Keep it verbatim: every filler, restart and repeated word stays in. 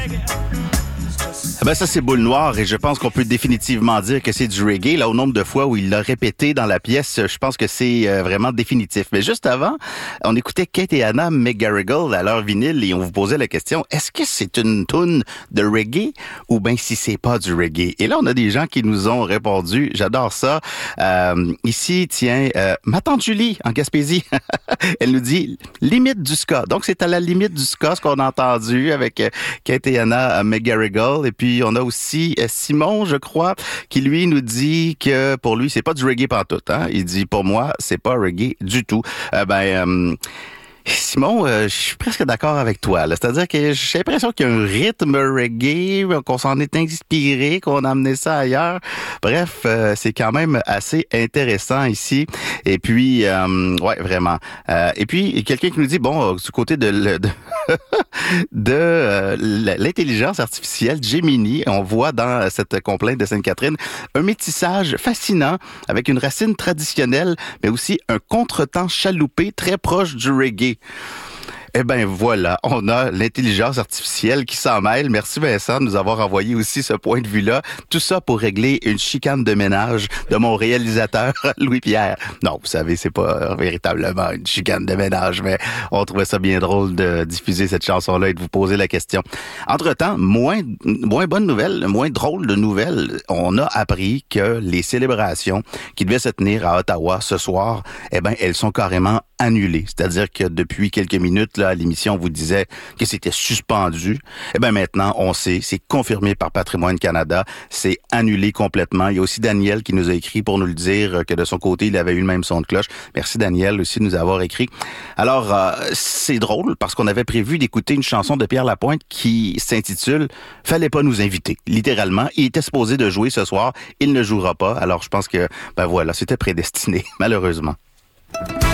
Ben ça, c'est Boule Noire et je pense qu'on peut définitivement dire que c'est du reggae. Là, au nombre de fois où il l'a répété dans la pièce, je pense que c'est euh, vraiment définitif. Mais juste avant, on écoutait Kate et Anna McGarrigle à leur vinyle et on vous posait la question, est-ce que c'est une toune de reggae ou bien si c'est pas du reggae? Et là, on a des gens qui nous ont répondu, j'adore ça. Euh, ici, tiens, euh, ma tante Julie, en Gaspésie, elle nous dit limite du ska. Donc, c'est à la limite du ska ce qu'on a entendu avec euh, Kate et Anna McGarrigle. Et puis, on a aussi euh, Simon, je crois, qui lui nous dit que pour lui, c'est pas du reggae pantoute. Hein? Il dit, pour moi, c'est pas reggae du tout. Euh, ben... Euh, Simon, euh, je suis presque d'accord avec toi. Là. C'est-à-dire que j'ai l'impression qu'il y a un rythme reggae, qu'on s'en est inspiré, qu'on a amené ça ailleurs. Bref, euh, c'est quand même assez intéressant ici. Et puis, euh, ouais, vraiment. Euh, et puis, quelqu'un qui nous dit, bon, du côté de, de, de euh, l'intelligence artificielle, Gemini, on voit dans cette complainte de Sainte-Catherine un métissage fascinant avec une racine traditionnelle, mais aussi un contretemps chaloupé très proche du reggae. Eh ben voilà, on a l'intelligence artificielle qui s'en mêle. Merci Vincent de nous avoir envoyé aussi ce point de vue-là. Tout ça pour régler une chicane de ménage de mon réalisateur Louis-Pierre. Non, vous savez, c'est pas véritablement une chicane de ménage, mais on trouvait ça bien drôle de diffuser cette chanson-là et de vous poser la question. Entre-temps, moins, moins bonne nouvelle, moins drôle de nouvelle, on a appris que les célébrations qui devaient se tenir à Ottawa ce soir, eh ben, elles sont carrément annulées. C'est-à-dire que depuis quelques minutes, là, à l'émission, on vous disait que c'était suspendu. Eh ben maintenant, on sait, c'est confirmé par Patrimoine Canada, c'est annulé complètement. Il y a aussi Daniel qui nous a écrit pour nous le dire que de son côté, il avait eu le même son de cloche. Merci Daniel aussi de nous avoir écrit. Alors, euh, c'est drôle parce qu'on avait prévu d'écouter une chanson de Pierre Lapointe qui s'intitule « Fallait pas nous inviter ». Littéralement, il était supposé de jouer ce soir, il ne jouera pas. Alors, je pense que, ben voilà, c'était prédestiné, malheureusement.